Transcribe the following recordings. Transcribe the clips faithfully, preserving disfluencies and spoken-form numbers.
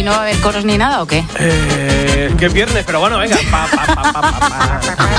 ¿Hoy no va a haber coros ni nada o qué? Eh, que es viernes, pero bueno, venga. Pa, pa, pa, pa, pa, pa.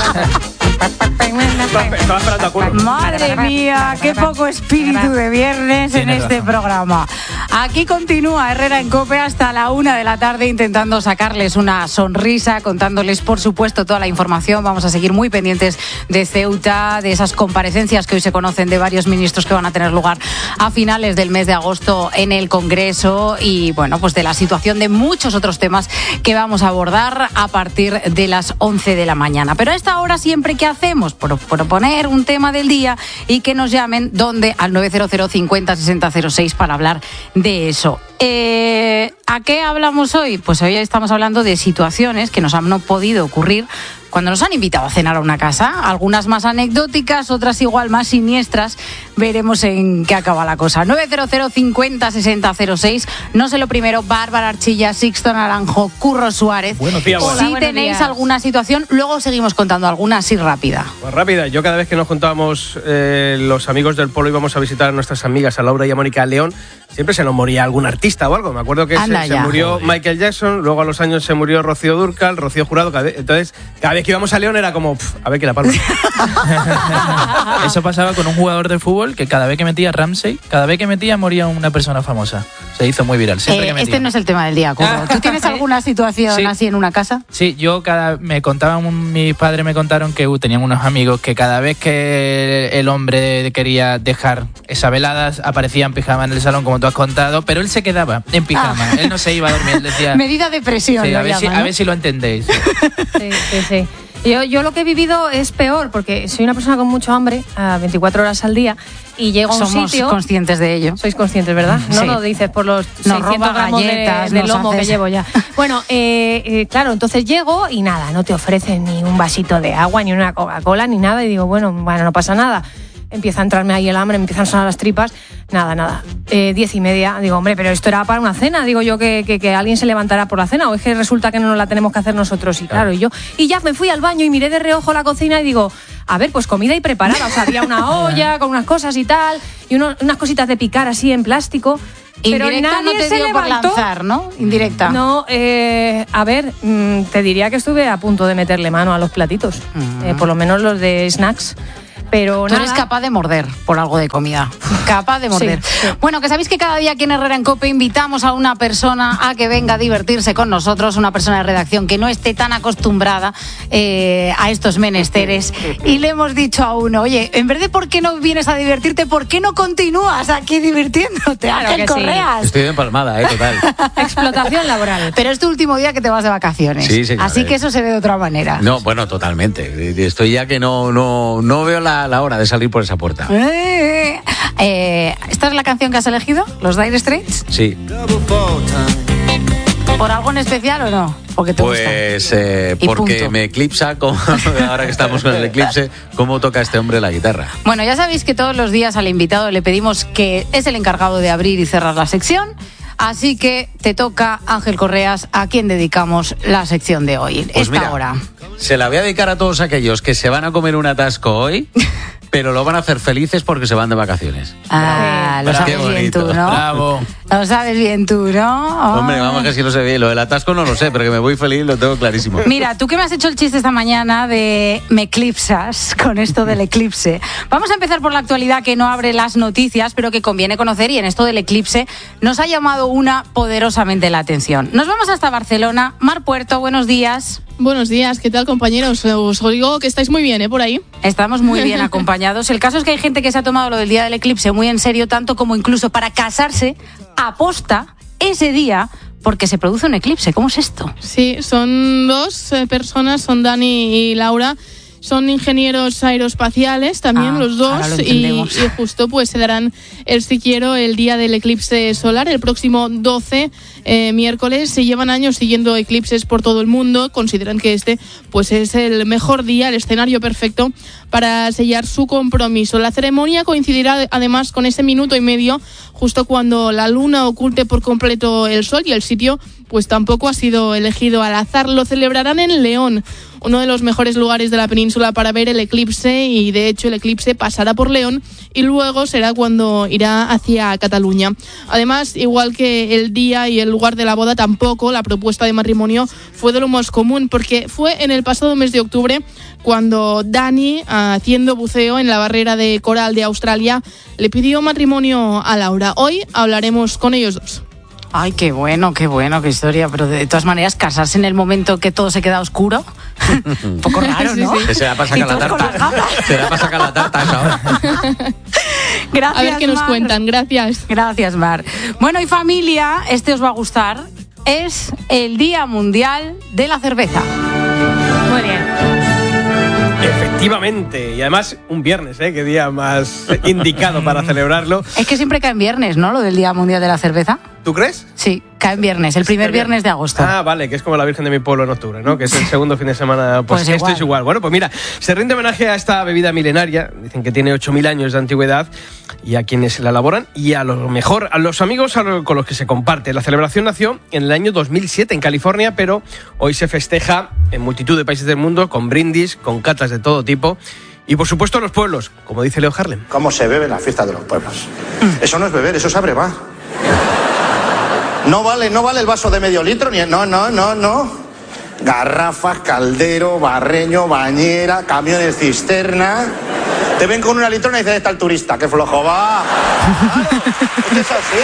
Estaba esperando a Curro. Madre mía, qué poco espíritu de viernes en Tienes este razón. programa. Aquí continúa Herrera en COPE hasta la una de la tarde intentando sacarles una sonrisa, contándoles por supuesto toda la información. Vamos a seguir muy pendientes de Ceuta, de esas comparecencias que hoy se conocen de varios ministros que van a tener lugar a finales del mes de agosto en el Congreso y bueno, pues de la situación de muchos otros temas que vamos a abordar a partir de las once de la mañana. Pero a esta hora siempre que hacemos por proponer un tema del día y que nos llamen donde al nueve cero cero cincuenta sesenta cero seis para hablar de eso. Eh, ¿A qué hablamos hoy? Pues hoy estamos hablando de situaciones que nos han no podido ocurrir cuando nos han invitado a cenar a una casa, algunas más anecdóticas, otras igual más siniestras. Veremos en qué acaba la cosa. nueve cero cero cincuenta sesenta cero seis. No sé lo primero, Bárbara Archilla, Sixto Naranjo, Curro Suárez. Buenos días, Si buenos tenéis días. alguna situación, luego seguimos contando alguna así rápida. Pues rápida, yo cada vez que nos contábamos eh, los amigos del pueblo íbamos a visitar a nuestras amigas, a Laura y a Mónica León, siempre se nos moría algún artista o algo. Me acuerdo que Anda se, se ya. murió Joder. Michael Jackson, luego a los años se murió Rocío Dúrcal, Rocío Jurado, cada vez- entonces cada vez que íbamos a León era como, pff, a ver quién la palma. Eso pasaba con un jugador de fútbol que cada vez que metía Ramsey, cada vez que metía moría una persona famosa. Se hizo muy viral. Siempre Eh, que metía. este no es el tema del día, Curro. ¿Tú tienes alguna situación Sí. así en una casa? Sí, yo cada me contaban, un- mis padres me contaron que uh, tenían unos amigos que cada vez que el hombre quería dejar esa velada aparecía en pijama en el salón, como tú has contado, pero él se quedaba en pijama. Él no se iba a dormir, él decía. Medida de presión. Sí, lo a, ver si, llaman, a ¿no? ver si lo entendéis. Sí, sí, sí. Yo, yo lo que he vivido es peor, porque soy una persona con mucho hambre, a veinticuatro horas al día, y llego a un Somos sitio... conscientes de ello. Sois conscientes, ¿verdad? No Sí. lo dices por los Nos seiscientos roba gramos de- galletas, de, nos lomo haces- que llevo ya. Bueno, eh, eh, claro, entonces llego y nada, no te ofrecen ni un vasito de agua, ni una Coca-Cola, ni nada, y digo, bueno, bueno, no pasa nada. Empieza a entrarme ahí el hambre, me empiezan a sonar las tripas, nada, nada. Eh, diez y media, digo, hombre, pero esto era para una cena, digo yo que, que, que alguien se levantará por la cena, o es que resulta que no nos la tenemos que hacer nosotros, y claro, y yo, y ya me fui al baño y miré de reojo la cocina y digo, a ver, pues comida y preparada, o sea, había una olla con unas cosas y tal, y uno- unas cositas de picar así en plástico, pero Indirecta nadie no te se dio por levantó. lanzar, ¿no? Indirecta. No, eh, a ver, mm, te diría que estuve a punto de meterle mano a los platitos, eh, por lo menos los de snacks. Pero Tú nada. eres capaz de morder por algo de comida. Capaz de morder. Sí, sí. Bueno, que sabéis que cada día aquí en Herrera en COPE invitamos a una persona a que venga a divertirse con nosotros, una persona de redacción que no esté tan acostumbrada eh, a estos menesteres. Y le hemos dicho a uno, oye, en vez de por qué no vienes a divertirte, ¿por qué no continúas aquí divirtiéndote? Claro Ángel que sí. Correas. Estoy de empalmada, ¿eh? Total. Explotación laboral. Pero es tu último día que te vas de vacaciones. Sí, señora. Así que eso se ve de otra manera. No, bueno, totalmente. Estoy ya que no, no, no veo la, la hora de salir por esa puerta. Eh, eh, ¿Esta es la canción que has elegido? ¿Los Dire Straits? Sí. ¿Por algo en especial o no? Porque te gusta. Pues eh, Y porque punto. me eclipsa, como, ahora que estamos con el eclipse, cómo toca este hombre la guitarra. Bueno, ya sabéis que todos los días al invitado le pedimos que es el encargado de abrir y cerrar la sección. Así que te toca, Ángel Correas, a quien dedicamos la sección de hoy. Pues esta mira, hora. se la voy a dedicar a todos aquellos que se van a comer un atasco hoy, pero lo van a hacer felices porque se van de vacaciones. Ah, lo Bravo. sabes Qué bien tú, bonito. ¿no? Bravo. Lo sabes bien tú, ¿no? Hombre, vamos que si lo sé bien. Lo del atasco no lo sé, pero que me voy feliz lo tengo clarísimo. Mira, tú que me has hecho el chiste esta mañana de me eclipsas con esto del eclipse. Vamos a empezar por la actualidad que no abre las noticias, pero que conviene conocer, y en esto del eclipse nos ha llamado una poderosamente la atención. Nos vamos hasta Barcelona. Mar Puerto, buenos días. Buenos días, ¿qué tal, compañeros? Os digo que estáis muy bien, ¿eh? Por ahí. Estamos muy bien acompañados. El caso es que hay gente que se ha tomado lo del día del eclipse muy en serio, tanto como incluso para casarse aposta ese día porque se produce un eclipse. ¿Cómo es esto? Sí, son dos eh, personas, son Dani y Laura. Son ingenieros aeroespaciales también, Ah, los dos, ahora lo y, entendemos. y justo pues se darán el si quiero el día del eclipse solar, el próximo doce, eh, miércoles. Se llevan años siguiendo eclipses por todo el mundo, consideran que este pues es el mejor día, el escenario perfecto para sellar su compromiso. La ceremonia coincidirá además con ese minuto y medio justo cuando la luna oculte por completo el sol, y el sitio pues tampoco ha sido elegido al azar. Lo celebrarán en León, uno de los mejores lugares de la península para ver el eclipse, y de hecho el eclipse pasará por León y luego será cuando irá hacia Cataluña. Además, igual que el día y el lugar de la boda, tampoco la propuesta de matrimonio fue de lo más común, porque fue en el pasado mes de octubre cuando Dani, haciendo buceo en la barrera de coral de Australia, le pidió matrimonio a Laura. Hoy hablaremos con ellos dos. Ay, qué bueno, qué bueno, qué historia. Pero de todas maneras, casarse en el momento que todo se queda oscuro, un poco raro, ¿no? Sí, sí. Se da para sacar la tarta. Se da para sacar la tarta esa hora. Gracias, a ver qué nos Mar. cuentan. Gracias. Gracias, Mar. Bueno, y familia, este os va a gustar. Es el Día Mundial de la Cerveza. Muy bien. Efectivamente, y además un viernes, ¿eh? Qué día más indicado para celebrarlo. Es que siempre cae en viernes, ¿no? Lo del Día Mundial de la Cerveza. ¿Tú crees? Sí, cae en viernes, el primer viernes de agosto. Ah, vale, que es como la Virgen de mi pueblo en octubre, ¿no? Que es el segundo fin de semana. Pues, Pues esto igual. es igual. Bueno, pues mira, se rinde homenaje a esta bebida milenaria. Dicen que tiene ocho mil años de antigüedad, y a quienes la elaboran y a lo mejor a los amigos a lo, con los que se comparte. La celebración nació en el año dos mil siete en California, pero hoy se festeja en multitud de países del mundo con brindis, con catas de todo tipo. Y por supuesto los pueblos, como dice Leo Harlem. ¿Cómo se bebe en la fiesta de los pueblos? Eso no es beber, eso es abrevar. No vale, no vale el vaso de medio litro, ni no, no, no, no. Garrafas, caldero, barreño, bañera, camiones cisterna. Te ven con una litrona y dicen, está el turista, qué flojo va. Claro, es que es así.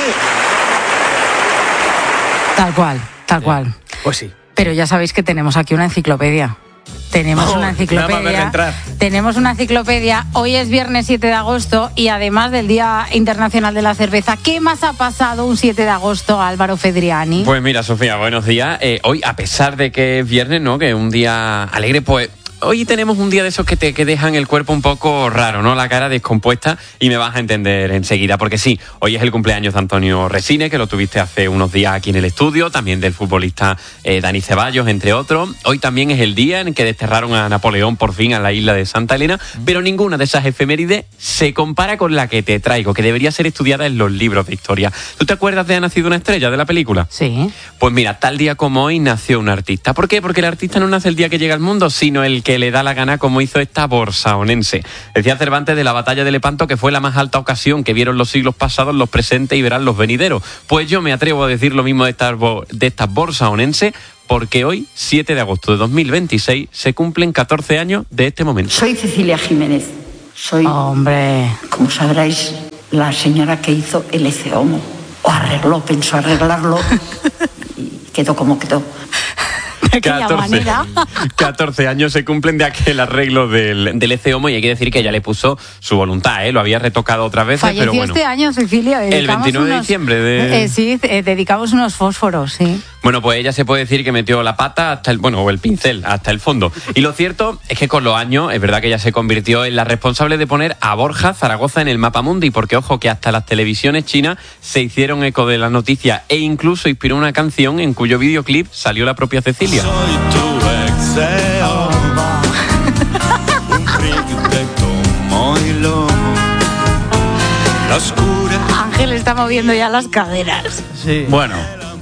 Tal cual, tal cual. Pues sí. Pero ya sabéis que tenemos aquí una enciclopedia. Tenemos Oh, una nada más verla enciclopedia. entrar. Tenemos una enciclopedia. Hoy es viernes siete de agosto y además del Día Internacional de la Cerveza, ¿qué más ha pasado un siete de agosto, Álvaro Fedriani? Pues mira, Sofía, buenos días. Eh, hoy, a pesar de que es viernes, ¿no? Que es un día alegre, pues hoy tenemos un día de esos que te que dejan el cuerpo un poco raro, ¿no? La cara descompuesta, y me vas a entender enseguida, porque sí, hoy es el cumpleaños de Antonio Resines, que lo tuviste hace unos días aquí en el estudio, también del futbolista eh, Dani Ceballos, entre otros. Hoy también es el día en que desterraron a Napoleón por fin a la isla de Santa Elena, pero ninguna de esas efemérides se compara con la que te traigo, que debería ser estudiada en los libros de historia. ¿Tú te acuerdas de Ha nacido una estrella, de la película? Sí. Pues mira, tal día como hoy nació un artista. ¿Por qué? Porque el artista no nace el día que llega al mundo, sino el que le da la gana, como hizo esta borsaonense. Decía Cervantes de la batalla de Lepanto que fue la más alta ocasión que vieron los siglos pasados, los presentes y verán los venideros. Pues yo me atrevo a decir lo mismo de estas de estas borsaonenses, porque hoy, siete de agosto de dos mil veintiséis, se cumplen catorce años de este momento. Soy Cecilia Jiménez. Soy, Hombre, como sabréis, la señora que hizo el Eceomo. O arregló, pensó arreglarlo y quedó como quedó. de aquella manera. catorce años se cumplen de aquel arreglo del, del Eceomo, y hay que decir que ella le puso su voluntad, ¿eh? Lo había retocado otras veces, Falleció pero bueno. este año, Cecilia. El veintinueve de diciembre de... Eh, sí, eh, dedicamos unos fósforos, sí. Bueno, pues ella se puede decir que metió la pata hasta el, bueno, o el pincel hasta el fondo. Y lo cierto es que con los años, es verdad que ella se convirtió en la responsable de poner a Borja Zaragoza en el mapa mundi, porque ojo que hasta las televisiones chinas se hicieron eco de la noticia, e incluso inspiró una canción en cuyo videoclip salió la propia Cecilia. Soy tu exeo, un frío te tomo y lo, la oscura. Ángel está moviendo ya las caderas. Sí. Bueno.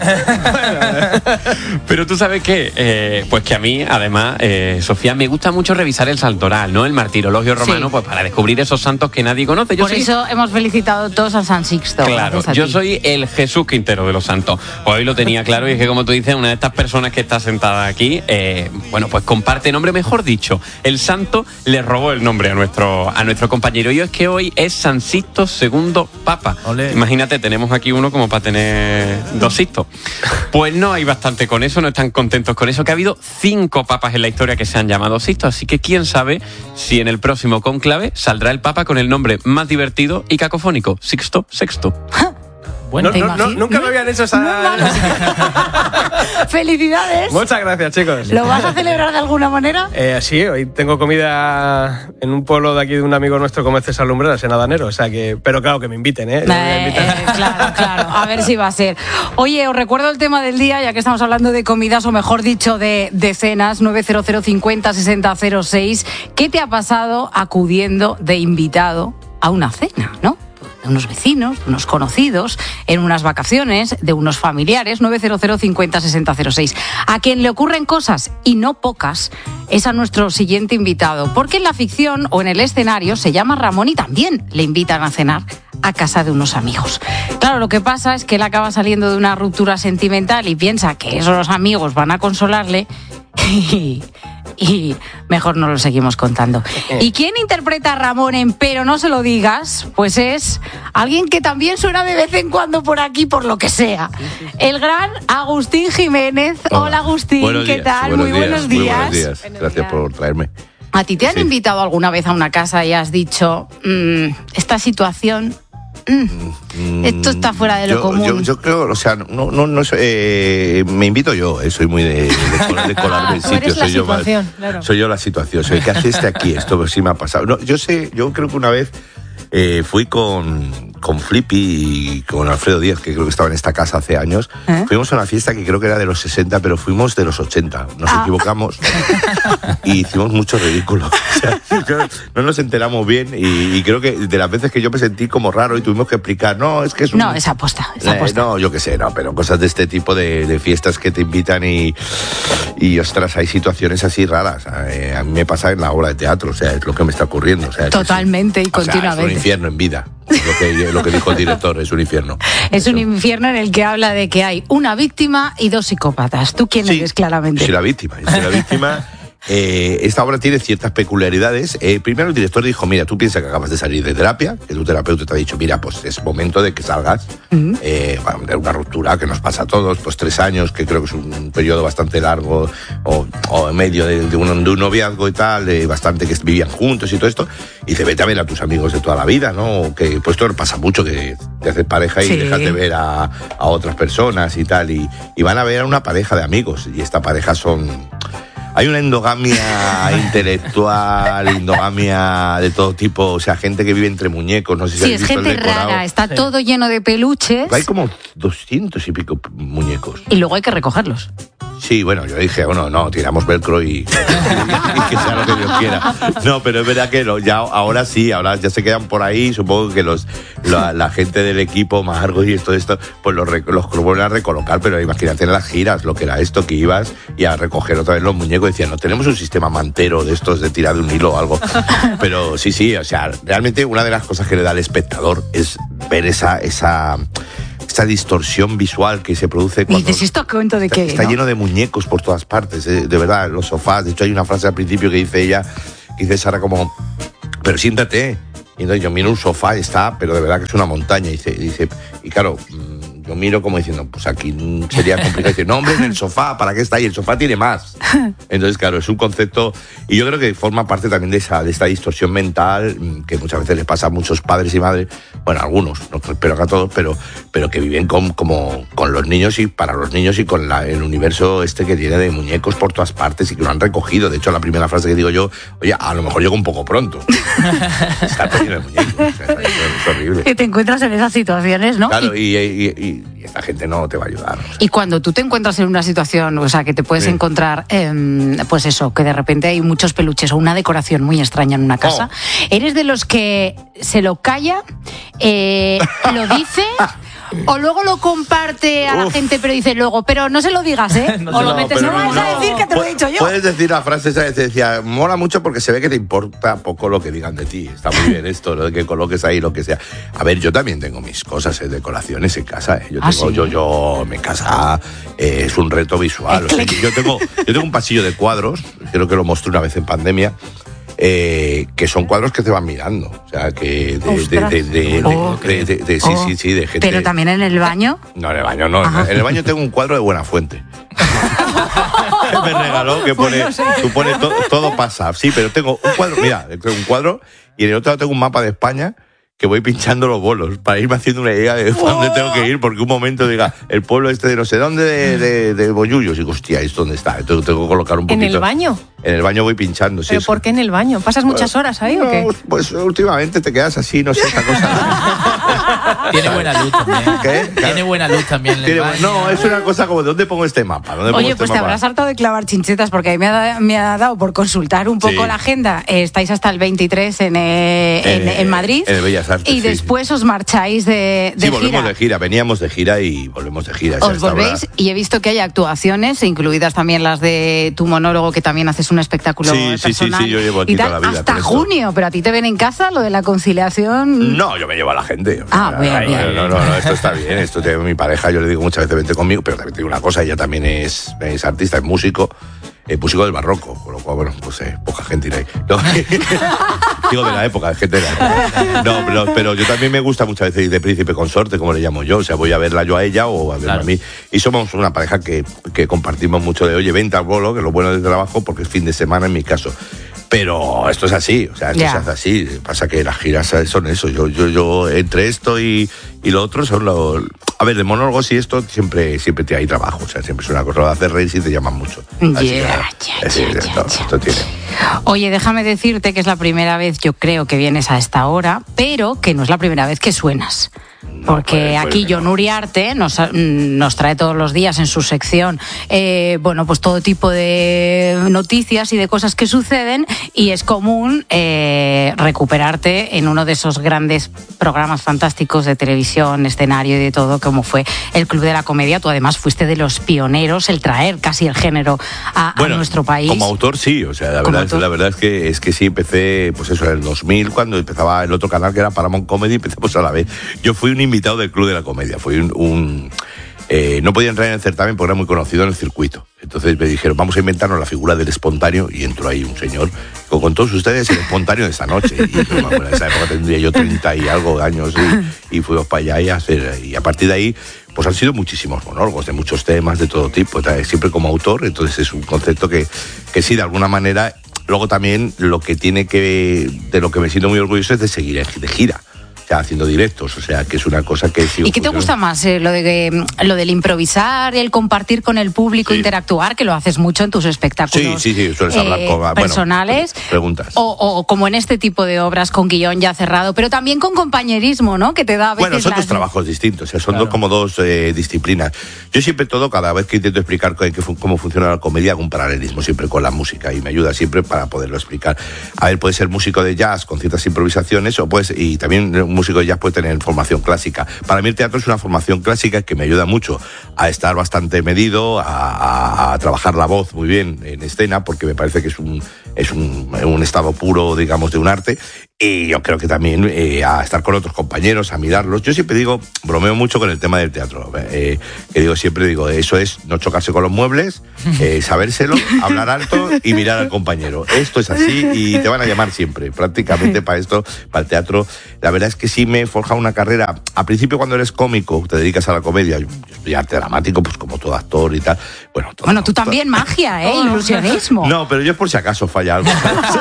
Pero tú sabes que, eh, pues que a mí, además, eh, Sofía, me gusta mucho revisar el santoral, ¿no? El martirologio romano, Sí. pues para descubrir esos santos que nadie conoce. Yo Por soy... eso hemos felicitado todos a San Sixto. Claro, Gracias a yo ti. soy el Jesús Quintero de los santos. Pues hoy lo tenía claro, y es que, como tú dices, una de estas personas que está sentada aquí, eh, bueno, pues comparte nombre, mejor dicho. El santo le robó el nombre a nuestro, a nuestro compañero. Y es que hoy es San Sixto segundo Papa. Olé. Imagínate, tenemos aquí uno como para tener dos Sixtos. Pues no hay bastante con eso, no están contentos con eso, que ha habido cinco papas en la historia que se han llamado Sixto, así que quién sabe si en el próximo cónclave saldrá el papa con el nombre más divertido y cacofónico, Sixto Sexto. Bueno, no, no, no, nunca me habían hecho esa... ¡Felicidades! Muchas gracias, chicos. ¿Lo vas a celebrar de alguna manera? Eh, sí, hoy tengo comida en un pueblo de aquí de un amigo nuestro como es César Lumbreras, en Adanero, o sea que... Pero claro, que me inviten, ¿eh? Eh, me inviten. eh claro, claro, a ver si va a ser. Oye, os recuerdo el tema del día, ya que estamos hablando de comidas, o mejor dicho, de, de cenas, nueve cero cero cincuenta sesenta cero seis. ¿Qué te ha pasado acudiendo de invitado a una cena, no? De unos vecinos, de unos conocidos, en unas vacaciones, de unos familiares, nueve cero cero cincuenta sesenta cero seis. A quien le ocurren cosas, y no pocas, es a nuestro siguiente invitado, porque en la ficción o en el escenario se llama Ramón y también le invitan a cenar a casa de unos amigos. Claro, lo que pasa es que él acaba saliendo de una ruptura sentimental y piensa que esos amigos van a consolarle y... y mejor no lo seguimos contando. ¿Y quién interpreta a Ramón en Pero no se lo digas? Pues es alguien que también suena de vez en cuando por aquí, por lo que sea. El gran Agustín Jiménez. Hola, Hola Agustín, buenos ¿qué días, tal? Buenos Muy días, buenos días. Muy buenos días. Buenos Gracias días. por traerme. ¿A ti te han sí. invitado alguna vez a una casa y has dicho, mmm, esta situación... Mm. Esto está fuera de lo yo, común. Yo, yo creo, o sea, no, no, no eh, me invito yo, eh, soy muy de, de, de colarme en sitios. Soy yo, más, claro. soy yo la situación, soy ¿qué hace este aquí? Esto pues, sí me ha pasado. No, yo sé, yo creo que una vez eh, fui con, con Flippy y con Alfredo Díaz, que creo que estaba en esta casa hace años. ¿Eh? Fuimos a una fiesta que creo que era de los sesenta, pero fuimos de los ochenta. Nos ah. equivocamos y hicimos mucho ridículo. O sea, no nos enteramos bien y, y creo que de las veces que yo me sentí como raro y tuvimos que explicar, no, es que es un... No, es aposta, es aposta. Eh, no, yo qué sé, no, pero cosas de este tipo de, de fiestas que te invitan y, y, ostras, hay situaciones así raras. Eh, a mí me pasa en la obra de teatro, o sea, es lo que me está ocurriendo. O sea, Totalmente es, y continuamente. O sea, es un infierno en vida. Lo que, lo que dijo el director, es un infierno. Es un infierno en el que habla de que hay una víctima y dos psicópatas. ¿Tú quién sí, eres claramente? Yo soy la víctima, yo soy la víctima. Eh, esta obra tiene ciertas peculiaridades. Eh, primero el director dijo, mira, tú piensas que acabas de salir de terapia, que tu terapeuta te ha dicho, mira, pues es momento de que salgas uh-huh. eh, bueno, de una ruptura que nos pasa a todos, pues tres años, que creo que es un periodo bastante largo, o, o en medio de, de, un, de un noviazgo y tal, eh, bastante que vivían juntos y todo esto, y dice, vete a ver a tus amigos de toda la vida, ¿no? Que pues esto pasa mucho, que te haces pareja y sí. dejas de ver a, a otras personas y tal, y, y van a ver a una pareja de amigos, y esta pareja son... Hay una endogamia intelectual, endogamia de todo tipo, o sea, gente que vive entre muñecos, no sé si sí, has es visto gente el decorado. Rara, está sí. todo lleno de peluches. Hay como doscientos y pico muñecos. Y luego hay que recogerlos. Sí, bueno, yo dije, bueno, no, tiramos velcro y, y, y que sea lo que Dios quiera. No, pero es verdad que lo, ya ahora sí, ahora ya se quedan por ahí, supongo que los la, la gente del equipo, Margot y todo esto, pues los, los vuelven a recolocar, pero imagínate en las giras, lo que era esto, que ibas y a recoger otra vez los muñecos, decían, no, tenemos un sistema mantero de estos de tirar de un hilo o algo. Pero sí, sí, o sea, realmente una de las cosas que le da al espectador es ver esa... esa esa distorsión visual que se produce cuando... Y dices, ¿esto cuento de está, qué? Está ¿no? lleno de muñecos por todas partes, eh, de verdad, los sofás. De hecho, hay una frase al principio que dice ella, que dice Sara como, pero siéntate. Y entonces yo miro un sofá y está, pero de verdad que es una montaña. Y dice, y, dice, y claro, yo miro como diciendo, pues aquí sería complicado. Decir, no, hombre, en el sofá, ¿para qué está? Y el sofá tiene más. Entonces, claro, es un concepto... Y yo creo que forma parte también de, esa, de esta distorsión mental que muchas veces les pasa a muchos padres y madres, bueno, algunos, no espero que a todos, pero, pero que viven con, como, con los niños y para los niños y con la, el universo este que tiene de muñecos por todas partes y que lo han recogido. De hecho, la primera frase que digo yo, oye, a lo mejor llego un poco pronto. Está todo lleno de muñecos. O sea, es horrible. Que te encuentras en esas situaciones, ¿no? Claro, y, y, y, y esta gente no te va a ayudar. O sea. Y cuando tú te encuentras en una situación, o sea, que te puedes sí. encontrar, eh, pues eso, que de repente hay muchos peluches o una decoración muy extraña en una casa, oh. ¿eres de los que se lo calla, eh, lo dice... O luego lo comparte a Uf. la gente, pero dice luego, pero no se lo digas, ¿eh? no o lo metes, no vas no, a decir que te lo he dicho yo. Puedes decir la frase esa que te decía, mola mucho porque se ve que te importa poco lo que digan de ti. Está muy bien esto, lo de que coloques ahí lo que sea. A ver, yo también tengo mis cosas, eh, decoraciones en casa. Eh. Yo, tengo, ¿Ah, sí? yo, yo, mi casa eh, es un reto visual. O sea, que yo, tengo, yo tengo un pasillo de cuadros, creo que lo mostré una vez en pandemia. Eh, que son cuadros que te van mirando, o sea, que de, de, de, de, oh, de, de, de sí, oh. sí, sí, de gente. Pero también en el baño. No, en el baño no. Ajá. En el baño tengo un cuadro de Buenafuente. Me regaló que pone, tú pones to, todo pasa. Sí, pero tengo un cuadro, mira, tengo un cuadro y en el otro lado tengo un mapa de España que voy pinchando los bolos para irme haciendo una idea de dónde tengo que ir, porque un momento diga, el pueblo este de no sé dónde, de, de, de Bollullos, y digo, hostia, ¿esto dónde está? Entonces tengo que colocar un poquito. ¿En el baño? En el baño voy pinchando, sí. ¿Pero eso. por qué en el baño? ¿Pasas muchas horas ahí no, o qué? Pues últimamente te quedas así, no sé, esa cosa. Tiene buena luz también. ¿Qué? Tiene buena luz también. en el Tiene- baño. no, es una cosa como, ¿dónde pongo este mapa? ¿Dónde pongo Oye, este pues te mapa? habrás hartado de clavar chinchetas porque a mí me ha, me ha dado por consultar un poco Sí. la agenda. Eh, estáis hasta el veintitrés en, eh, en, Eh, en Madrid. en el Bellas Artes, Y sí, después os marcháis de, de Sí, volvemos gira. de gira, veníamos de gira y volvemos de gira. Os volvéis y he visto que hay actuaciones, incluidas también las de tu monólogo, que también haces un espectáculo Sí, sí, sí, personal. sí, yo llevo aquí y tal, toda la vida hasta con esto. junio, pero a ti te ven en casa lo de la conciliación. No, yo me llevo a la gente. Ah, bien, Ay, bien. No, no, no, esto está bien. Esto tiene mi pareja, yo le digo muchas veces vente conmigo, pero también te digo una cosa, ella también es, es artista, es músico, es músico del barroco, con lo cual, bueno, pues eh, poca gente irá ahí. No, digo de la época, gente de la época. No, pero, pero yo también me gusta muchas veces ir de príncipe consorte, como le llamo yo, o sea, voy a verla yo a ella o a verla Claro. a mí. Y somos una pareja que, que compartimos mucho de, oye, vente al bolo, que es lo bueno del trabajo, porque es fin de semana en mi caso. Pero esto es así, o sea, esto Ya. se hace así. Pasa que las giras son eso. Yo, yo, yo entre esto y, y lo otro son los. A ver, de monólogos y esto siempre, siempre te hay trabajo. O sea, siempre es una cosa de hacer reír y te llaman mucho. Así que, Ya, nada, ya, así, ya, esto, ya, ya. esto tiene. Oye, déjame decirte que es la primera vez, yo creo, que vienes a esta hora, pero que no es la primera vez que suenas. Porque pues, aquí pues, Jon Uriarte nos, nos trae todos los días en su sección, eh, bueno, pues todo tipo de noticias y de cosas que suceden, y es común eh, recuperarte en uno de esos grandes programas fantásticos de televisión, escenario y de todo, como fue el Club de la Comedia. Tú además fuiste de los pioneros, el traer casi el género a, a nuestro país. Como autor sí, o sea, la Como verdad, es, autor. la verdad es que es que sí empecé, pues eso, en el dos mil, cuando empezaba el otro canal que era Paramount Comedy, empezamos a la vez. Yo fui un invitado del Club de la Comedia, fui un... un eh, no podía entrar en el certamen porque era muy conocido en el circuito. Entonces me dijeron, vamos a inventarnos la figura del espontáneo, y entró ahí un señor con, con todos ustedes el espontáneo de esta noche. Y yo, bueno, en esa época tendría yo treinta y algo años y, y fuimos para allá y a hacer, y a partir de ahí pues han sido muchísimos monólogos de muchos temas, de todo tipo, siempre como autor. Entonces es un concepto que, que sí, de alguna manera. Luego también lo que tiene que, de lo que me siento muy orgulloso es de seguir de gira, o sea, haciendo directos, o sea, que es una cosa que sigo ¿Y qué te gusta más? Eh, lo, de, eh, lo del improvisar, el compartir con el público, Sí. interactuar, que lo haces mucho en tus espectáculos Sí, sí, sí, sueles eh, hablar con bueno, personales. preguntas. O, o como en este tipo de obras con guión ya cerrado, pero también con compañerismo, ¿no? Que te da a veces Bueno, son las- dos trabajos distintos, o sea, son Claro. dos como dos eh, disciplinas. Yo siempre todo, cada vez que intento explicar co- que fu- cómo funciona la comedia, hago un paralelismo siempre con la música y me ayuda siempre para poderlo explicar. A ver, puede ser músico de jazz con ciertas improvisaciones, o pues y también un músico de jazz puede tener formación clásica. Para mí el teatro es una formación clásica que me ayuda mucho a estar bastante medido, a, a- a trabajar la voz muy bien en escena, porque me parece que es un, es un, un estado puro, digamos, de un arte. Y yo creo que también eh, a estar con otros compañeros, a mirarlos. Yo siempre digo, bromeo mucho con el tema del teatro. Eh, que digo, siempre digo, eso es no chocarse con los muebles, eh, sabérselo, hablar alto y mirar al compañero. Esto es así y te van a llamar siempre, prácticamente para esto, para el teatro. La verdad es que sí me he forjado una carrera. Al principio, cuando eres cómico, te dedicas a la comedia. Yo, yo estoy arte dramático, pues como todo actor y tal. Bueno, todo, Bueno, tú todo- también magia, ¿eh? Ilusionismo. no, pero yo por si acaso falla algo.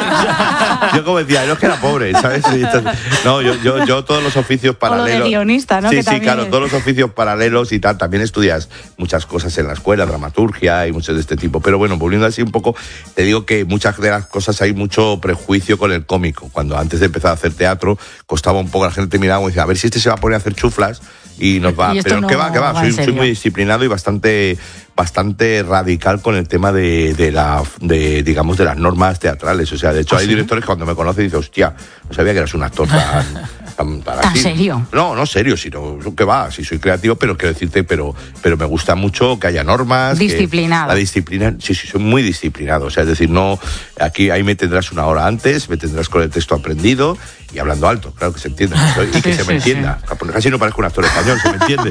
Yo como decía, no es que era pobre, ¿sabes? Y entonces, no, yo, yo, yo todos los oficios O lo de paralelos. guionista, ¿no? Sí, Que sí, también claro, es. todos los oficios paralelos y tal. También estudias muchas cosas en la escuela, dramaturgia y muchos de este tipo. Pero bueno, volviendo así un poco, te digo que muchas de las cosas hay mucho prejuicio con el cómico. Cuando antes de empezar a hacer teatro, costaba un poco, la gente te miraba y decía, a ver si este se va a poner a hacer chuflas y nos va. Y esto Pero no que va, que va, va en soy, soy serio. muy disciplinado y bastante bastante radical con el tema de, de la de digamos de las normas teatrales. O sea, de hecho ¿Ah, hay sí? directores que cuando me conocen dicen, hostia, no sabía que eras un actor tan tan, tan ¿Tan así". serio? No, no serio, sino que va, sí soy creativo, pero quiero decirte, pero pero me gusta mucho que haya normas. que- Disciplinado. la disciplina, sí, sí, soy muy disciplinado. O sea, es decir, no, aquí ahí me tendrás una hora antes, me tendrás con el texto aprendido y hablando alto, claro que se entienda. Y que Sí, se me sí, entienda. Porque casi no parezco un actor español, se me entiende.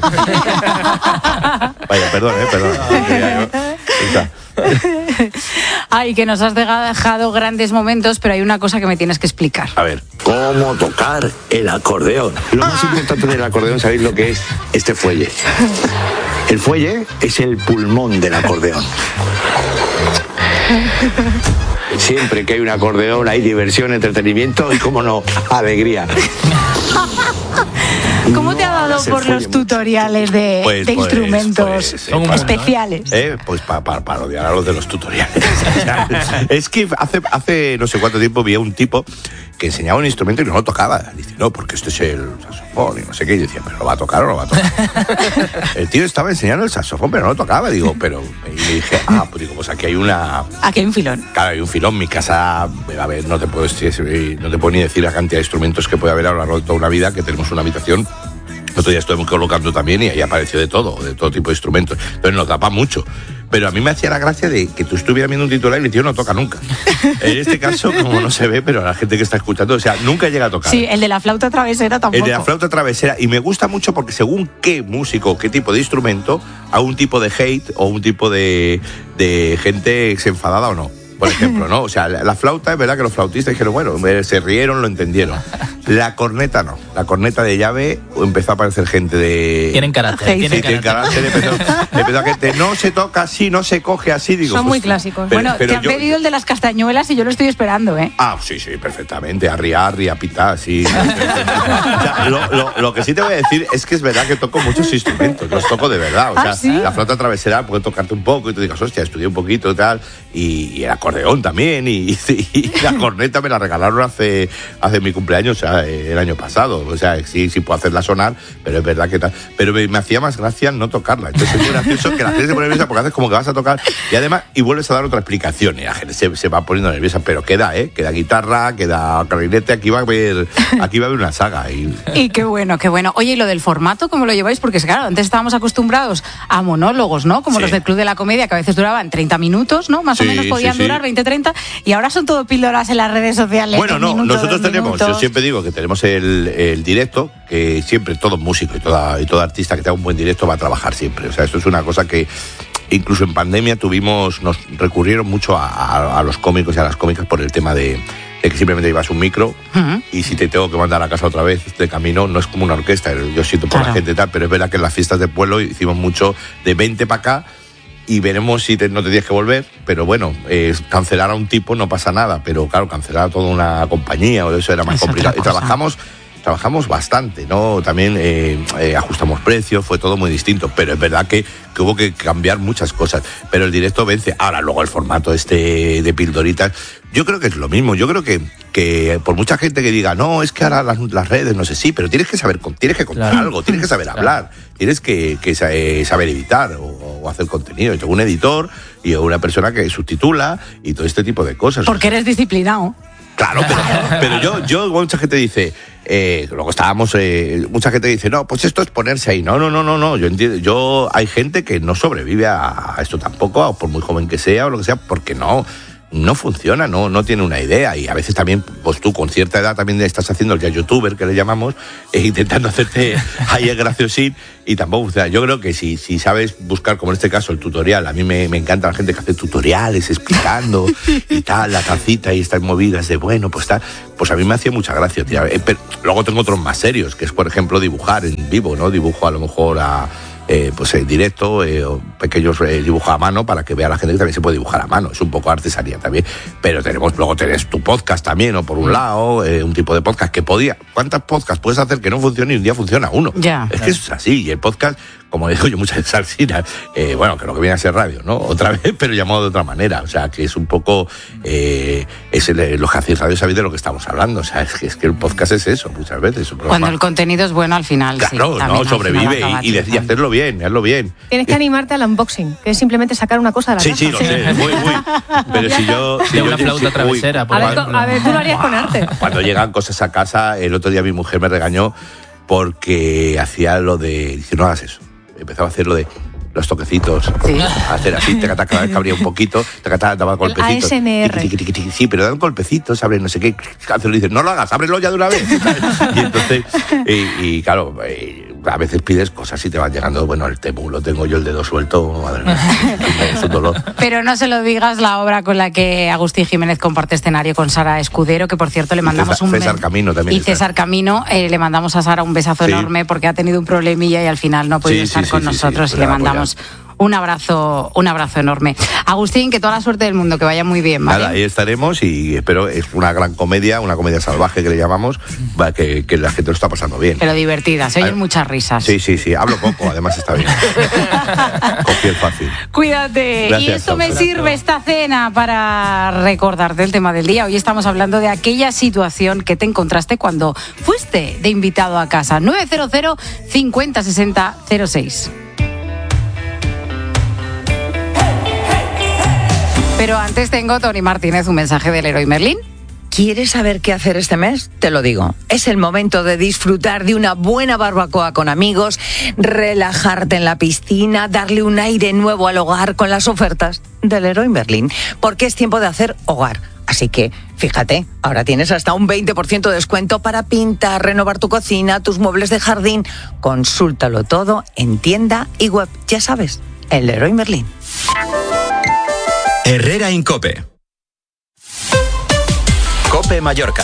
Vaya, perdón, eh, perdón. Está. Ay, que nos has dejado grandes momentos, pero hay una cosa que me tienes que explicar. A ver. Cómo tocar el acordeón. Lo más importante del acordeón, ¿sabéis lo que es? Este fuelle. El fuelle es el pulmón del acordeón. Siempre que hay un acordeón hay diversión, entretenimiento y, cómo no, alegría. ¿Cómo te ha dado se por folle los mucho. tutoriales de, Pues, de pues, instrumentos pues, eh, especiales? Eh, pues para pa, pa odiar a los de los tutoriales. O sea, es que hace, hace no sé cuánto tiempo vi a un tipo que enseñaba un instrumento y no lo tocaba. Dice, no, porque este es el saxofón y no sé qué. Y yo decía, ¿pero lo va a tocar o no lo va a tocar? El tío estaba enseñando el saxofón, pero no lo tocaba. Digo, pero... Y le dije, ah, pues digo, pues aquí hay una... Aquí hay un filón. Claro, hay un filón. Mi casa, a ver, no te puedo, no te puedo ni decir la cantidad de instrumentos que puede haber a lo largo de toda una vida, que tenemos una habitación. El otro día estuve colocando también y ahí apareció de todo, de todo tipo de instrumentos. Entonces nos tapa mucho. Pero a mí me hacía la gracia de que tú estuvieras viendo un titular y el tío no toca nunca. En este caso, como no se ve, pero a la gente que está escuchando, o sea, nunca llega a tocar. Sí, el de la flauta travesera tampoco. El de la flauta travesera. Y me gusta mucho porque según qué músico, qué tipo de instrumento, a un tipo de hate o un tipo de, de gente se enfadada o no. Por ejemplo, ¿no? O sea, la, la flauta, es verdad que los flautistas dijeron, bueno, se rieron, lo entendieron. La corneta no. La corneta de llave empezó a aparecer gente de... Tienen carácter. Sí, Tienen tienen carácter. Empezó, empezó a gente, no se toca así, no se coge así. Digo, Son pues, muy clásicos. pero- bueno, pero te han yo- pedido el de las castañuelas y yo lo estoy esperando, ¿eh? Ah, sí, sí, perfectamente. Arria, arria, pita, sí. O sea, lo, lo- lo que sí te voy a decir es que es verdad que toco muchos instrumentos, los toco de verdad. O sea, ¿Ah, sí? la flauta travesera puede tocarte un poco y tú digas, hostia, estudié un poquito y tal. Y, y el acordeón también. Y, y la corneta me la regalaron hace, hace mi cumpleaños, o sea, el año pasado. O sea, sí, sí puedo hacerla sonar, pero es verdad que tal. Pero me, me hacía más gracia no tocarla. Entonces es muy gracioso que la gente se pone nerviosa porque haces como que vas a tocar y además, y vuelves a dar otra explicación. Y la gente se, se va poniendo nerviosa, pero queda, ¿eh? Queda guitarra, queda clarinete, aquí va a haber, aquí va a haber una saga. Y, Y qué bueno, qué bueno. Oye, ¿y lo del formato cómo lo lleváis? Porque claro, antes estábamos acostumbrados a monólogos, ¿no? Como Sí. los del Club de la Comedia, que a veces duraban treinta minutos, ¿no? Más o Sí, menos podían sí, sí. durar veinte, treinta. Y ahora son todo píldoras en las redes sociales. Bueno, un no, minuto, nosotros dos tenemos, minutos. yo siempre digo que tenemos el, el directo, que siempre todo músico y toda, y todo artista que tenga un buen directo va a trabajar siempre. O sea, esto es una cosa que incluso en pandemia tuvimos, nos recurrieron mucho a, a- a los cómicos y a las cómicas por el tema de, de que simplemente llevas un micro Ujú. y si te tengo que mandar a casa otra vez de camino, no es como una orquesta, yo siento por Claro. la gente y tal, pero es verdad que en las fiestas de pueblo hicimos mucho de veinte para acá. Y veremos si te- no te tienes que volver, pero bueno, eh, cancelar a un tipo no pasa nada, pero claro, cancelar a toda una compañía o eso era más Es otra complicado. Y cosa. trabajamos, trabajamos bastante, ¿no? También eh, eh, ajustamos precios, fue todo muy distinto, pero es verdad que, que hubo que cambiar muchas cosas. Pero el directo vence. Ahora, luego el formato este de pildoritas, yo creo que es lo mismo. Yo creo que, que por mucha gente que diga, no, es que ahora las, las redes, no sé, sí, pero tienes que saber, tienes que contar Claro. algo, tienes que saber Claro. hablar, tienes que, que sa- eh, saber editar o, o hacer contenido. Yo tengo un editor y una persona que subtitula y todo este tipo de cosas. Porque eres disciplinado. Claro, pero, pero yo, yo, mucha gente dice, eh, luego estábamos, eh, mucha gente dice, no, pues esto es ponerse ahí. No, no, no, no, no. Yo entiendo, yo, hay gente que no sobrevive a, a esto tampoco, por muy joven que sea o lo que sea, porque no. No funciona, no, no tiene una idea. Y a veces también, pues tú con cierta edad también estás haciendo el ya youtuber, que le llamamos, e intentando hacerte ahí el graciosín. Y tampoco, o sea, yo creo que si, si sabes buscar, como en este caso, el tutorial, a mí me, me encanta la gente que hace tutoriales explicando y tal, la tacita y estas movidas de bueno, pues tal, pues a mí me hacía mucha gracia, tía. Eh, pero luego tengo otros más serios, que es, por ejemplo, dibujar en vivo, ¿no? Dibujo a lo mejor a... Eh, pues en directo, eh, o pequeños eh, dibujos a mano para que vea la gente que también se puede dibujar a mano. Es un poco artesanía también. Pero tenemos, luego tenés tu podcast también, ¿no? Por un lado, eh, un tipo de podcast que podía. ¿Cuántas podcasts puedes hacer que no funcione y un día funciona uno? Ya. Es que eso es así. Y el podcast, como digo yo muchas veces al cine, eh, bueno, que lo que viene a ser radio, ¿no? Otra vez, pero llamado de otra manera. O sea, que es un poco. Eh, es el, los que hacéis radio sabéis de lo que estamos hablando. O sea, es que, es que el podcast es eso, muchas veces. un programa- Cuando el contenido es bueno al final. sí, Claro, también no, al final sobrevive acaba y, y, de- y triunfando. hacerlo bien, hazlo bien. Tienes que animarte al unboxing, que es simplemente sacar una cosa de la Sí, caja. sí, lo sé, muy, muy. Pero si yo. Si De yo una flauta uy, travesera, por A ver, ejemplo. a ver, tú lo harías con arte. Cuando llegan cosas a casa, el otro día mi mujer me regañó porque hacía lo de. Dice, no hagas eso. Empezaba a hacer lo de los toquecitos. Sí. A hacer así, te cada vez que abría un poquito, te daba golpecitos. A S M R. Tiqui, tiqui, tiqui, sí, pero dan golpecitos, abre no sé qué. Hace, dice, no lo hagas, ábrelo ya de una vez. Y entonces, y, y claro, eh, a veces pides cosas y te van llegando, bueno, el temu, lo tengo yo el dedo suelto, madre mía, es un dolor. Pero no se lo digas la obra con la que Agustín Jiménez comparte escenario con Sara Escudero, que por cierto le mandamos César- un César be- Camino también y está. César Camino, eh, le mandamos a Sara un besazo Sí. enorme porque ha tenido un problemilla y al final no ha podido Sí, estar sí, con sí, sí, nosotros sí, y le pues la mandamos un abrazo, un abrazo enorme. Agustín, que toda la suerte del mundo, que vaya muy bien, ¿vale? Nada, ahí estaremos y espero, es una gran comedia, una comedia salvaje que le llamamos, va, que, que la gente lo está pasando bien. Pero divertida, se oyen muchas risas. Sí, sí, sí, hablo poco, además está bien. Confía el fácil. Cuídate. Gracias, y esto me Tom. sirve, esta cena, para recordarte el tema del día. Hoy estamos hablando de aquella situación que te encontraste cuando fuiste de invitado a casa. nueve cero cero, cincuenta, sesenta, cero seis. Pero antes tengo, Tony Martínez, un mensaje del Leroy Merlin. ¿Quieres saber qué hacer este mes? Te lo digo. Es el momento de disfrutar de una buena barbacoa con amigos, relajarte en la piscina, darle un aire nuevo al hogar con las ofertas del Leroy Merlin, porque es tiempo de hacer hogar. Así que, fíjate, ahora tienes hasta un veinte por ciento de descuento para pintar, renovar tu cocina, tus muebles de jardín. Consúltalo todo en tienda y web. Ya sabes, el Leroy Merlin. Herrera Incope. Cope Mallorca.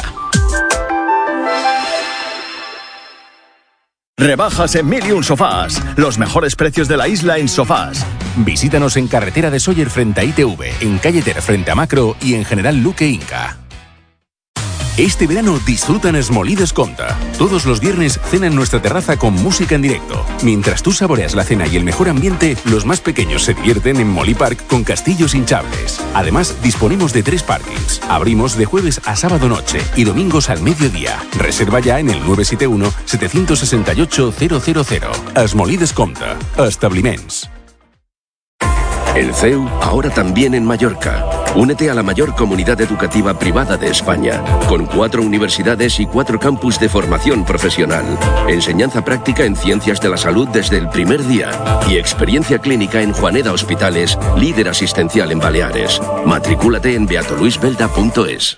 Rebajas en Mil y Un Sofás. Los mejores precios de la isla en sofás. Visítanos en Carretera de Sóller frente a I T V, en Calle Ter frente a Macro y en General Luque Inca. Este verano disfruta en Esmolí Descompta. Todos los viernes cena en nuestra terraza con música en directo. Mientras tú saboreas la cena y el mejor ambiente, los más pequeños se divierten en Molí Park con castillos hinchables. Además, disponemos de tres parkings. Abrimos de jueves a sábado noche y domingos al mediodía. Reserva ya en el nueve siete uno, siete seis ocho, cero cero cero. Esmolí Descompta. Establiments. El C E U ahora también en Mallorca. Únete a la mayor comunidad educativa privada de España, con cuatro universidades y cuatro campus de formación profesional, enseñanza práctica en ciencias de la salud desde el primer día y experiencia clínica en Juaneda Hospitales, líder asistencial en Baleares. Matricúlate en beato luis belda punto es.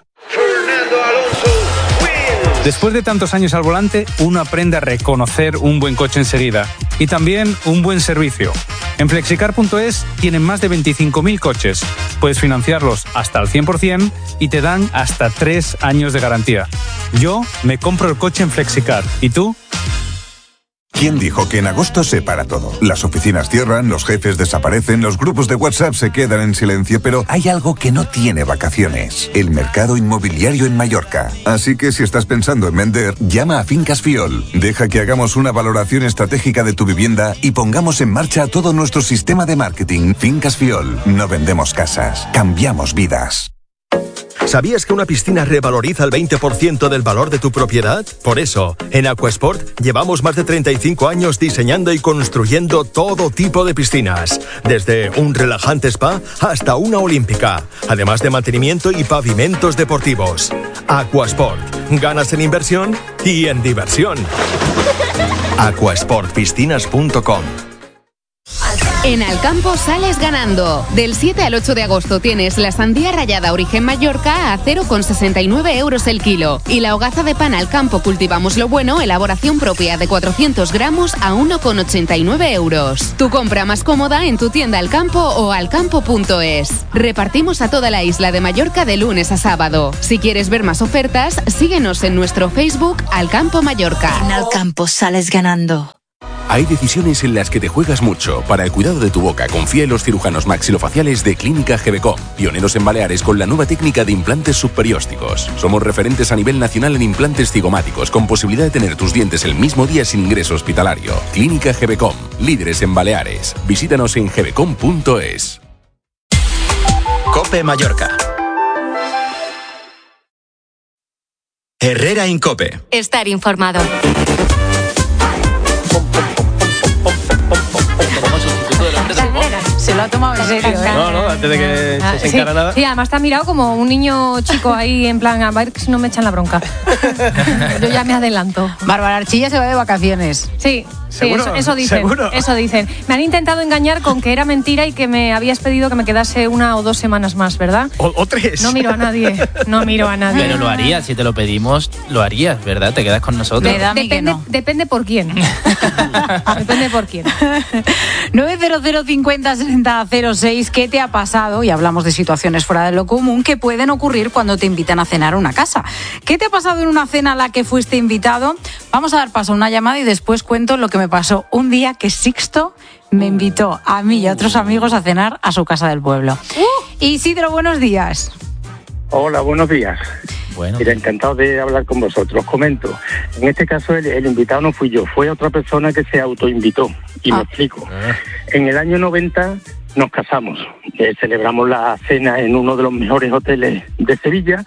Después de tantos años al volante, uno aprende a reconocer un buen coche enseguida y también un buen servicio. En flexicar punto es tienen más de veinticinco mil coches. Puedes financiarlos hasta al cien por ciento y te dan hasta tres años de garantía. Yo me compro el coche en Flexicar. ¿Y tú? ¿Quién dijo que en agosto se para todo? Las oficinas cierran, los jefes desaparecen, los grupos de WhatsApp se quedan en silencio, pero hay algo que no tiene vacaciones: el mercado inmobiliario en Mallorca. Así que si estás pensando en vender, llama a Fincas Fiol. Deja que hagamos una valoración estratégica de tu vivienda y pongamos en marcha todo nuestro sistema de marketing. Fincas Fiol. No vendemos casas, cambiamos vidas. ¿Sabías que una piscina revaloriza el veinte por ciento del valor de tu propiedad? Por eso, en Aquasport llevamos más de treinta y cinco años diseñando y construyendo todo tipo de piscinas, desde un relajante spa hasta una olímpica, además de mantenimiento y pavimentos deportivos. Aquasport, ganas en inversión y en diversión. aquasport piscinas punto com. En Alcampo sales ganando. Del siete al ocho de agosto tienes la sandía rallada Origen Mallorca a cero coma sesenta y nueve euros el kilo. Y la hogaza de pan Alcampo Cultivamos lo Bueno, elaboración propia de cuatrocientos gramos a uno coma ochenta y nueve euros. Tu compra más cómoda en tu tienda Alcampo o alcampo punto es. Repartimos a toda la isla de Mallorca de lunes a sábado. Si quieres ver más ofertas, síguenos en nuestro Facebook Alcampo Mallorca. En Alcampo sales ganando. Hay decisiones en las que te juegas mucho. Para el cuidado de tu boca, confía en los cirujanos maxilofaciales de Clínica Gebecom, pioneros en Baleares con la nueva técnica de implantes subperiósticos. Somos referentes a nivel nacional en implantes cigomáticos, con posibilidad de tener tus dientes el mismo día sin ingreso hospitalario. Clínica Gebecom, líderes en Baleares. Visítanos en gebecom punto es. Cope Mallorca. Herrera Incope. Estar informado. Se lo ha tomado en serio, ¿eh? No, no, antes de que Ah, se sí, encara nada. sí, además te ha mirado como un niño chico ahí en plan, a ver si no me echan la bronca. Yo ya me adelanto. Bárbara Archilla se va de vacaciones. Sí, sí, ¿Seguro? eso, eso dicen. ¿Seguro? Eso dicen. Me han intentado engañar con que era mentira y que me habías pedido que me quedase una o dos semanas más, ¿verdad? O, o tres. No miro a nadie. No miro a nadie. Pero lo harías, si te lo pedimos, lo harías, ¿verdad? Te quedas con nosotros. Me da a mí que Depende, no. depende por quién. Depende por quién. nueve cero cero, cincuenta, sesenta, cero seis. ¿Qué te ha pasado? Y hablamos de situaciones fuera de lo común que pueden ocurrir cuando te invitan a cenar a una casa. ¿Qué te ha pasado en una cena a la que fuiste invitado? Vamos a dar paso a una llamada y después cuento lo que me pasó un día que Sixto me invitó a mí y a otros amigos a cenar a su casa del pueblo. Isidro, buenos días. Hola, buenos días. Bueno. Mira, encantado de hablar con vosotros. Comento, en este caso el, el invitado no fui yo, fue otra persona que se autoinvitó. Y Ah. me explico. En el año noventa nos casamos, eh, celebramos la cena en uno de los mejores hoteles de Sevilla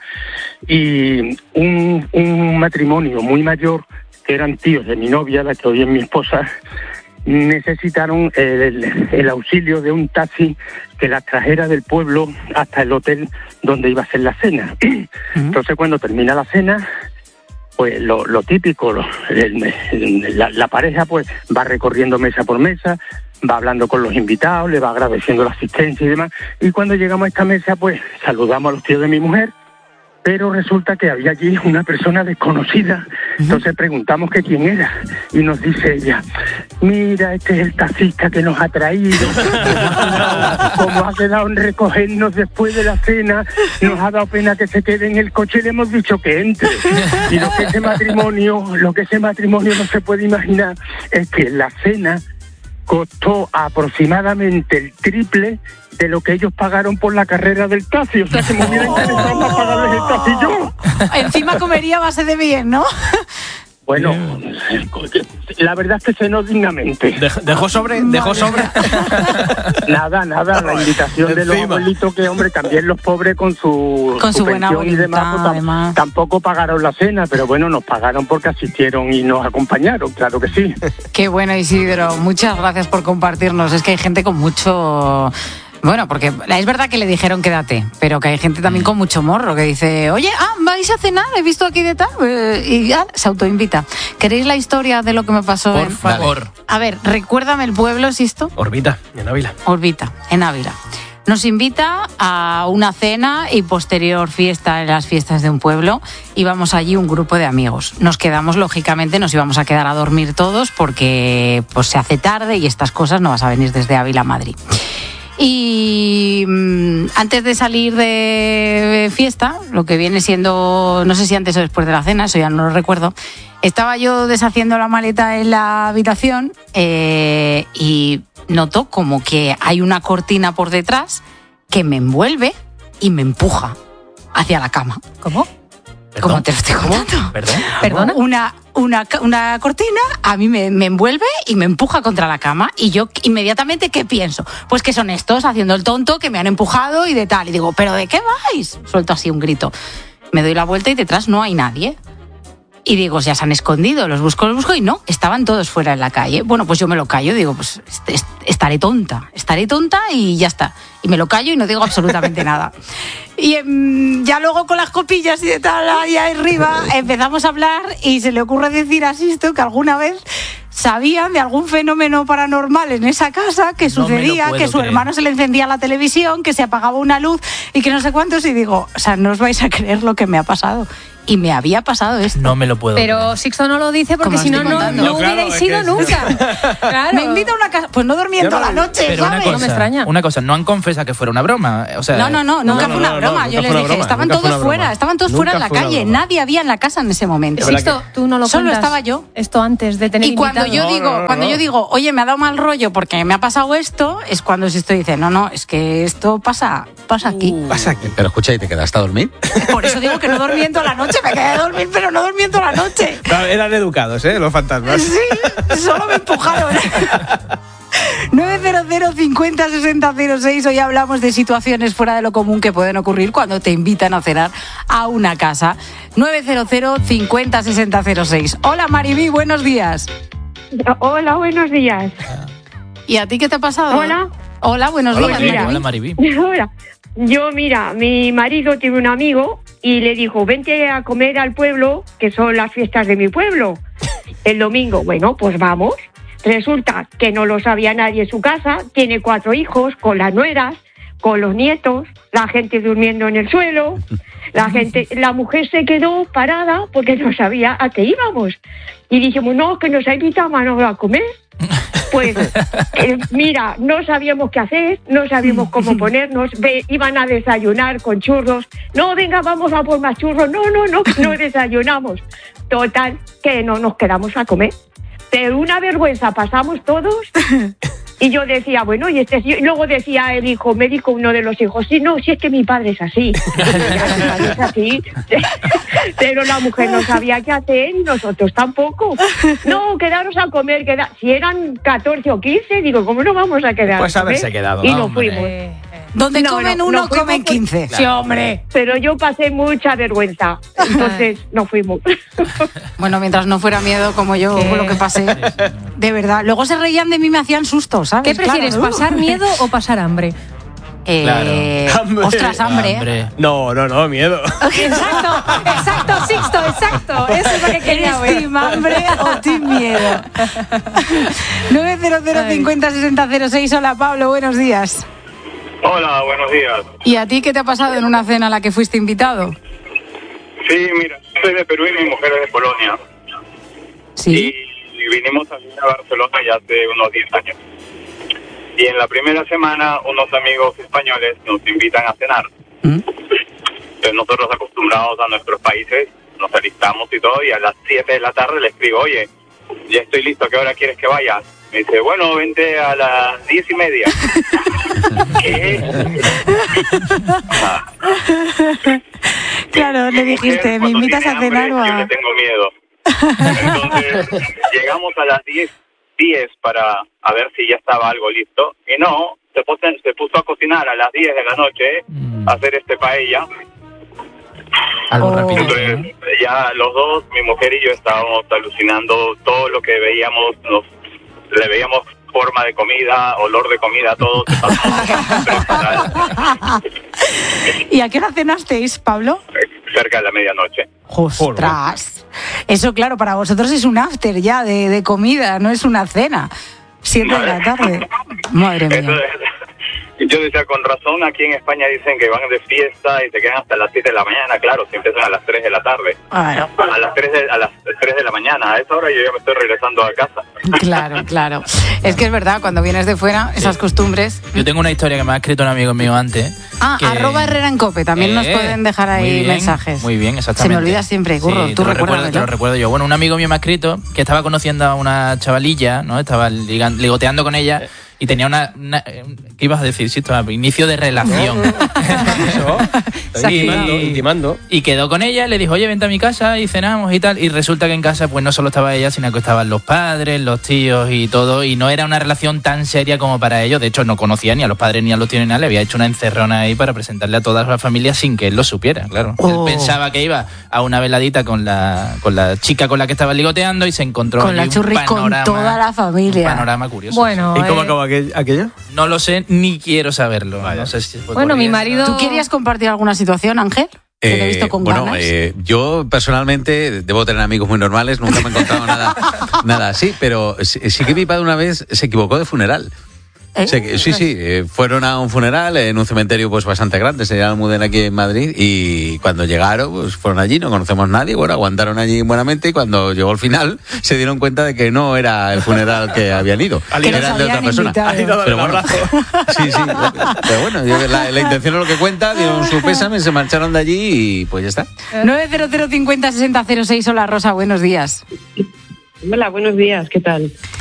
y un, un matrimonio muy mayor, que eran tíos de mi novia, la que hoy es mi esposa, necesitaron el, el auxilio de un taxi que las trajera del pueblo hasta el hotel donde iba a ser la cena. Entonces, cuando termina la cena, pues lo, lo típico, lo, el, el, la, la pareja pues va recorriendo mesa por mesa, va hablando con los invitados, le va agradeciendo la asistencia y demás. Y cuando llegamos a esta mesa, pues saludamos a los tíos de mi mujer, pero resulta que había allí una persona desconocida. Entonces preguntamos que quién era y nos dice ella: mira, este es el taxista que nos ha traído, como ha quedado en recogernos después de la cena, nos ha dado pena que se quede en el coche y le hemos dicho que entre. Y lo que ese matrimonio, lo que ese matrimonio no se puede imaginar es que la cena costó aproximadamente el triple de lo que ellos pagaron por la carrera del taxi. O sea, que me hubiera interesado más pagarles el taxi yo. Encima comería a base de bien, ¿no? Bueno, la verdad es que cenó dignamente. ¿Dejó sobre? ¿Dejó sobre? Nada, nada, la invitación de los Encima. abuelitos, que hombre, también los pobres con su, Con su buena pensión y demás, voluntad, pues, tam- además. tampoco pagaron la cena, pero bueno, nos pagaron porque asistieron y nos acompañaron, claro que sí. Qué bueno, Isidro. Muchas gracias por compartirnos. Es que hay gente con mucho... Bueno, porque es verdad que le dijeron quédate, pero que hay gente también con mucho morro que dice, oye, ah, ¿vais a cenar? He visto aquí de tal. Eh, y ya se autoinvita. ¿Queréis la historia de lo que me pasó? Por en- favor. A ver, recuérdame el pueblo, Sisto. Orbita, en Ávila. Orbita, en Ávila. Nos invita a una cena y posterior fiesta en las fiestas de un pueblo. Íbamos allí un grupo de amigos. Nos quedamos, lógicamente, nos íbamos a quedar a dormir todos porque pues se hace tarde y estas cosas no vas a venir desde Ávila a Madrid. Y mmm, antes de salir de fiesta, lo que viene siendo, no sé si antes o después de la cena, eso ya no lo recuerdo, estaba yo deshaciendo la maleta en la habitación eh, y noto como que hay una cortina por detrás que me envuelve y me empuja hacia la cama. ¿Cómo? ¿Cómo te lo estoy contando? ¿Perdón? ¿Perdona? Una, una, una cortina a mí me, me envuelve y me empuja contra la cama. Y yo inmediatamente, ¿qué pienso? Pues que son estos haciendo el tonto, que me han empujado y de tal. Y digo, ¿pero de qué vais? Suelto así un grito. Me doy la vuelta y detrás no hay nadie. Y digo, ya se han escondido, los busco, los busco y no, estaban todos fuera en la calle. Bueno, pues yo me lo callo, digo, pues est- est- estaré tonta, estaré tonta y ya está. Y me lo callo y no digo absolutamente nada. Y em, ya luego con las copillas y de tal, ahí arriba, empezamos a hablar y se le ocurre decir a Sisto que alguna vez sabían de algún fenómeno paranormal en esa casa que No me lo sucedía, puedo que su creer. hermano se le encendía la televisión, que se apagaba una luz y que no sé cuántos. Y digo, o sea, no os vais a creer lo que me ha pasado. Y me había pasado esto. No me lo puedo Pero Sixto no lo dice porque Como si no, estoy no, contando. no No, claro, hubierais es que ido es- nunca. Claro. Me invita a una casa, pues no dormí en toda la noche, Pero una ¿sabes? cosa, No me extraña. Una cosa, no han confesado que fuera una broma. O sea, No, no, no, nunca no, fue una no, no, broma. nunca Yo les fue una dije, broma, estaban nunca fue todos una fuera, broma. estaban todos Nunca fuera en la fue una calle, broma. nadie había en la casa en ese momento. Sixto, tú no lo Solo cuentas. estaba yo. Esto antes de tener Y cuando invitado. yo digo, cuando yo digo, oye, me ha dado mal rollo porque me ha pasado esto, es cuando Sisto dice, no, no, es que esto pasa, pasa aquí. Pasa aquí. Pero escucha, ¿y te quedaste a dormir? Por eso digo que no dormí en toda la noche, me quedé a dormir, pero no dormí en toda la noche. Claro, eran educados, ¿eh? Los fantasmas. Sí, solo me empujaron. nueve cero cero cincuenta sesenta cero seis. Hoy hablamos de situaciones fuera de lo común que pueden ocurrir cuando te invitan a cenar a una casa. nueve cero cero cincuenta sesenta cero seis. Hola Maribí, buenos días. Hola, buenos días. ¿Y a ti qué te ha pasado? Hola. Hola, buenos Hola, días. mira. Maribí. Hola, Maribí. Hola. Yo, mira, mi marido tiene un amigo y le dijo, vente a comer al pueblo, que son las fiestas de mi pueblo, el domingo. Bueno, pues vamos. Resulta que no lo sabía nadie en su casa, tiene cuatro hijos, con las nueras, con los nietos, la gente durmiendo en el suelo, la gente, la mujer se quedó parada porque no sabía a qué íbamos. Y dijimos, no, que nos ha invitado a Manolo a comer. Pues, eh, mira, no sabíamos qué hacer, no sabíamos cómo ponernos, ve, iban a desayunar con churros. No, venga, vamos a por más churros. No, no, no, no desayunamos. Total, que no nos quedamos a comer. Pero una vergüenza pasamos todos. Y yo decía, bueno, y este y luego decía el hijo, me dijo uno de los hijos, sí, no, si es que mi padre es así. Mi padre es así. Pero la mujer no sabía qué hacer y nosotros tampoco. No, quedaros a comer, queda... si eran catorce o quince, digo, ¿cómo no vamos a quedar? Pues a comer? haberse quedado. Y nos Hombre. fuimos. Donde No, comen no, uno, no fuimos comen por- quince. Sí, hombre. Pero yo pasé mucha vergüenza. Entonces no fuimos. Bueno, mientras no fuera miedo como yo, ¿Qué? lo que pasé. De verdad. Luego se reían de mí, me hacían sustos, ¿sabes? ¿Qué prefieres, Claro. pasar miedo o pasar hambre? Eh, Hambre. Ostras, hambre. No, no, no, miedo. Exacto, exacto, Sixto, exacto. Eso es lo que quería ¿Eres ver. team hambre o team miedo? nueve cero cero cincuenta sesenta cero seis. Hola, Pablo, buenos días. Hola, buenos días. ¿Y a ti qué te ha pasado en una cena a la que fuiste invitado? Sí, mira, soy de Perú y mi mujer es de Polonia. Sí. Y vinimos a vivir a Barcelona ya hace unos diez años. Y en la primera semana unos amigos españoles nos invitan a cenar. Entonces nosotros acostumbrados a nuestros países, nos alistamos y todo, y a las siete de la tarde le escribo, oye, ya estoy listo, ¿a qué hora quieres que vaya? Me dice, bueno, vente a las diez y media. ¿Qué? Claro, le dijiste, ¿me invitas a cenar o Yo a...? le tengo miedo. Entonces, llegamos a las diez, diez para a ver si ya estaba algo listo. Y no, se puso, se puso a cocinar a las diez de la noche, a hacer este paella. Algo rápido. Entonces, ya los dos, mi mujer y yo, estábamos alucinando todo lo que veíamos, nos le veíamos forma de comida, olor de comida, todo. ¿Y a qué hora cenasteis, Pablo? Cerca de la medianoche. ¡Ostras! Eso, claro, para vosotros es un after ya de, de comida, no es una cena. Siete de la tarde. Madre mía. Entonces, yo decía, con razón, aquí en España dicen que van de fiesta y se quedan hasta las siete de la mañana. Claro, si empiezan a las tres de la tarde. Claro. A las tres de, a las tres de la mañana. A esa hora yo ya me estoy regresando a casa. Claro, claro. Es que es verdad, cuando vienes de fuera, esas costumbres... Yo tengo una historia que me ha escrito un amigo mío antes. Ah, que- arroba Herrera en Cope, también nos Eh, pueden dejar muy ahí bien, mensajes. Muy bien, exactamente. Se me olvida siempre, Curro, Sí, tú te lo recuerdo, recuérdamelo. te lo recuerdo yo. Bueno, un amigo mío me ha escrito que estaba conociendo a una chavalilla, ¿no? Estaba ligan- ligoteando con ella y tenía una, una- ¿qué ibas a decir? Sí, esto, inicio de relación. Intimando, intimando. Y quedó con ella, le dijo, oye, vente a mi casa y cenamos y tal. Y resulta que en casa pues no solo estaba ella, sino que estaban los padres, los tíos y todo. Y no era una relación tan seria como para ellos. De hecho, no conocía ni a los padres ni a los tíos ni nada. Le había hecho una encerrona ahí para presentarle a toda la familia sin que él lo supiera, claro. Oh. Él pensaba que iba a una veladita con la, con la chica con la que estaba ligoteando y se encontró Con allí la un churri con panorama- toda la familia. un panorama curioso. Bueno, ¿Y cómo eh, acabó aquel- aquello? No lo sé ni quiero saberlo. No sé si fue Bueno, mi corriendo. marido... ¿Tú querías compartir alguna situación, Ángel? Que te he visto con bueno, ganas. eh, yo personalmente debo tener amigos muy normales, nunca me he encontrado nada, nada así, pero sí, sí que mi padre una vez se equivocó de funeral. ¿Eh? O sea que- sí, sí, eh, fueron a un funeral en un cementerio pues bastante grande, se llama Almudena aquí en Madrid, y cuando llegaron, pues fueron allí, no conocemos nadie, bueno, aguantaron allí buenamente y cuando llegó el final se dieron cuenta de que no era el funeral que habían ido, Que era nos el de otra habían persona. invitado. Ha ido a darle Pero un bueno, abrazo. sí, sí, pero bueno, yo- la, la intención es lo que cuenta, dieron su pésame, se marcharon de allí y pues ya está. nueve cero cero cincuenta sesenta cero seis. Hola, Rosa, buenos días. Hola, buenos días, ¿qué tal?